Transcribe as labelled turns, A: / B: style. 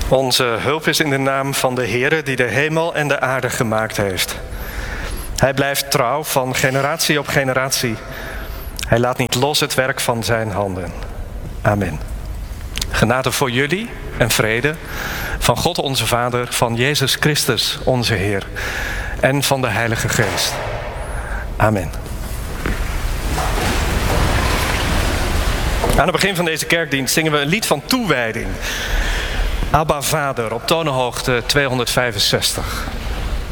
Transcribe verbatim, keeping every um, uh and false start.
A: Onze hulp is in de naam van de Heere die de hemel en de aarde gemaakt heeft. Hij blijft trouw van generatie op generatie. Hij laat niet los het werk van zijn handen. Amen. Genade voor jullie en vrede van God onze Vader, van Jezus Christus onze Heer en van de Heilige Geest. Amen. Aan het begin van deze kerkdienst zingen we een lied van toewijding. Abba Vader op tonenhoogte tweehonderdvijfenzestig.